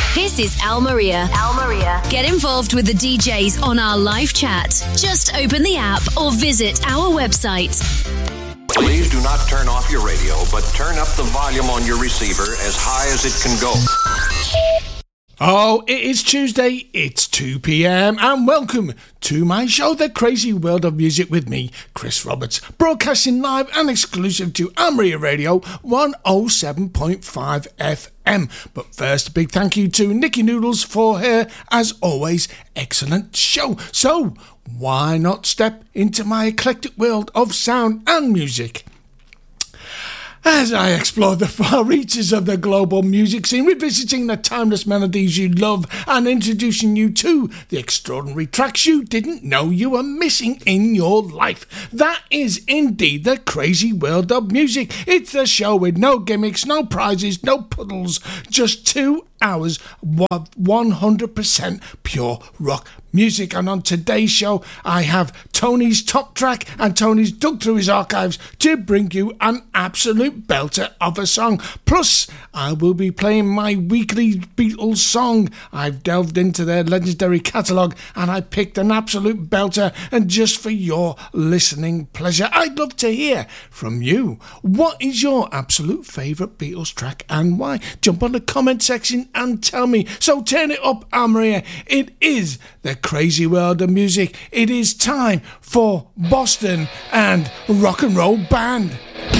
This is Al Maria. Al Maria. Get involved with the DJs on our live chat. Just open the app or visit our website. Please do not turn off your radio, but turn up the volume on your receiver as high as it can go. Oh, it is Tuesday, it's 2 p.m, and welcome to my show, The Crazy World of Music, with me, Chris Roberts, broadcasting live and exclusive to Amaria Radio 107.5 FM. But first, a big thank you to Nikki Noodles for her, as always, excellent show. So, why not step into my eclectic world of sound and music? As I explore the far reaches of the global music scene, revisiting the timeless melodies you love and introducing you to the extraordinary tracks you didn't know you were missing in your life. That is indeed the crazy world of music. It's the show with no gimmicks, no prizes, no puddles, just 2 hours of 100% pure rock music. And on today's show, I have Tony's top track, and Tony's dug through his archives to bring you an absolute belter of a song. Plus, I will be playing my weekly Beatles song. I've delved into their legendary catalogue and I picked an absolute belter, and just for your listening pleasure, I'd love to hear from you. What is your absolute favourite Beatles track and why? Jump on the comment section and tell me. So turn it up, Amaria. It is the crazy world of music. It is time for Boston and Rock and Roll Band.